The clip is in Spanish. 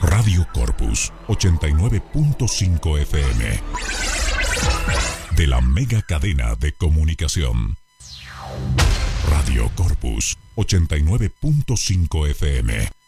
Radio Corpus 89.5 FM. De la mega cadena de comunicación. Radio Corpus 89.5 FM.